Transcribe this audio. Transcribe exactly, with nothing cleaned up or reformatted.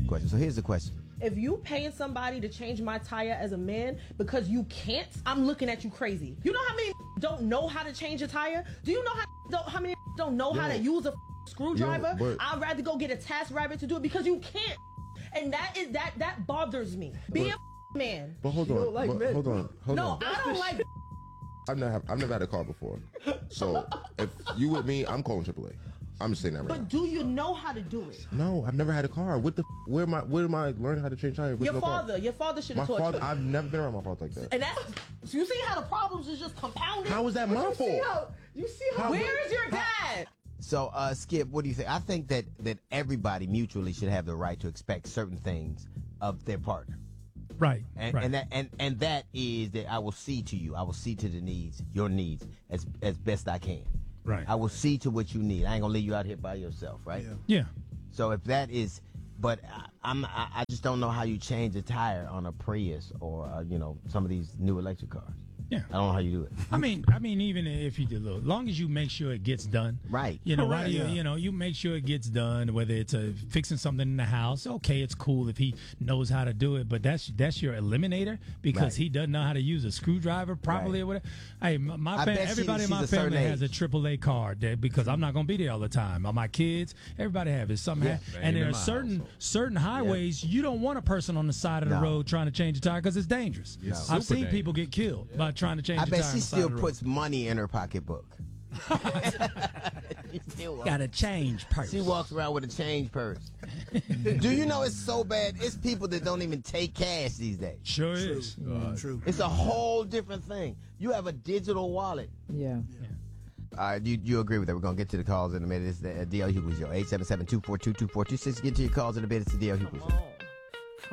question. So here's the question. If you paying somebody to change my tire as a man because you can't, I'm looking at you crazy. You know how many don't know how to change a tire? Do you know how don't, how many don't know Yo. how to use a screwdriver? Yo, I'd rather go get a task rabbit to do it because you can't. And that is that that bothers me. Be but, a man. But hold on. like but, men. hold on. Hold no, on. I don't like I've never I've never had a car before. So if you with me, I'm calling triple A. I'm just saying that right But now. do you know how to do it? No, I've never had a car. What the? Where am I? Where am I learning how to change tires? With Your no father, car? your father should My have taught father. you. I've never been around my father like that. And that's you see how the problems is just compounded. How is that my You see fault? how? You see how? Where is your dad? So, uh, Skip, what do you think? I think that, that everybody mutually should have the right to expect certain things of their partner. Right. And, right. and that and, and that is that I will see to you. I will see to the needs, your needs, as as best I can. Right. I will see to what you need. I ain't gonna leave you out here by yourself, right? Yeah. yeah. So if that is, but I, I'm I, I just don't know how you change a tire on a Prius or uh, you know some of these new electric cars. Yeah. I don't know how you do it. I mean, I mean, even if you do, look, as long as you make sure it gets done, Right. You know, Correct, right, you, yeah. you know, you make sure it gets done. Whether it's a fixing something in the house, okay, it's cool if he knows how to do it. But that's that's your eliminator because Right. he doesn't know how to use a screwdriver properly Right. or whatever. Hey, my, my I fam- bet she- everybody in she's my a certain family has a age. triple A card that, because I'm not going to be there all the time. Or my kids, everybody have it. Some Yeah. have, and there in are my certain household. certain highways you don't want a person on the side of the No. road trying to change a tire because it's dangerous. It's I've super seen people dangerous. get killed by trying to change I a bet tire. she on the side still of the road. puts money in her pocketbook. She still walks- Got a change purse. She walks around with a change purse. Do you know it's so bad? It's people that don't even take cash these days. Sure is. True. It's a whole different thing. You have a digital wallet. Yeah. All right, you, you agree with that? We're going to get to the calls in a minute. It's the uh, D L Hughley Show. eight seven seven, two four two, two four two six. Get to your calls in a bit. It's the D L Hughley Show.